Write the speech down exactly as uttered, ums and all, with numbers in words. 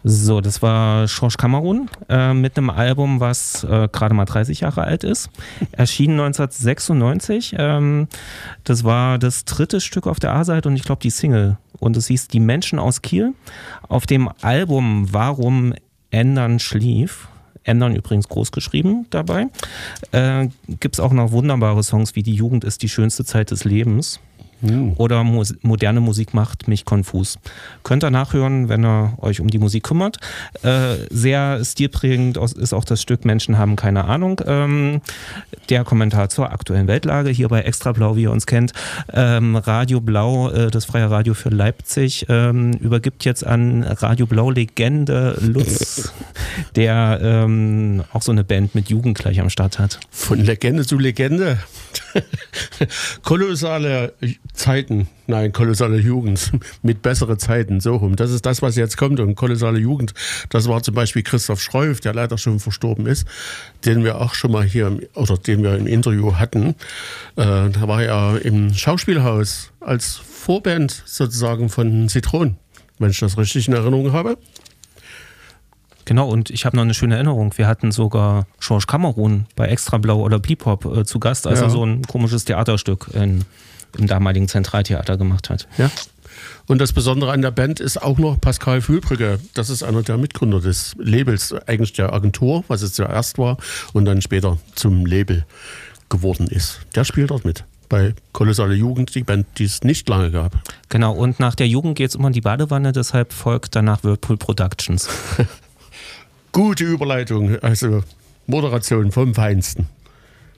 So, das war Georges Cameron äh, mit einem Album, was äh, gerade mal dreißig Jahre alt ist. Erschien neunzehnhundertsechsundneunzig. Ähm, das war das dritte Stück auf der A-Seite und ich glaube die Single. Und es hieß Die Menschen aus Kiel. Auf dem Album Warum Ändern schlief, Ändern übrigens groß geschrieben dabei, äh, gibt es auch noch wunderbare Songs wie Die Jugend ist die schönste Zeit des Lebens. Oder Mus- moderne Musik macht mich konfus. Könnt ihr nachhören, wenn ihr euch um die Musik kümmert. Äh, sehr stilprägend ist auch das Stück Menschen haben keine Ahnung. Ähm, der Kommentar zur aktuellen Weltlage hier bei Extra Blau, wie ihr uns kennt. Ähm, Radio Blau, äh, das freie Radio für Leipzig, ähm, übergibt jetzt an Radio Blau Legende Lutz, der ähm, auch so eine Band mit Jugend gleich am Start hat. Von Legende zu Legende. Kolossale Zeiten, nein, kolossale Jugend mit bessere Zeiten, so rum. Das ist das, was jetzt kommt. Und kolossale Jugend, das war zum Beispiel Christoph Schreuf, der leider schon verstorben ist, den wir auch schon mal hier, oder den wir im Interview hatten. Äh, da war er im Schauspielhaus als Vorband sozusagen von Zitronen, wenn ich das richtig in Erinnerung habe. Genau, und ich habe noch eine schöne Erinnerung. Wir hatten sogar Georges Cameron bei Extra Blau oder Bebop äh, zu Gast, als ja. er so ein komisches Theaterstück in, im damaligen Zentraltheater gemacht hat. Ja. Und das Besondere an der Band ist auch noch Pascal Fühlbrücke. Das ist einer der Mitgründer des Labels, eigentlich der Agentur, was es zuerst war und dann später zum Label geworden ist. Der spielt dort mit. Bei Kolossale Jugend, die Band, die es nicht lange gab. Genau, und nach der Jugend geht es immer in die Badewanne, deshalb folgt danach Whirlpool Productions. Gute Überleitung, also Moderation vom Feinsten.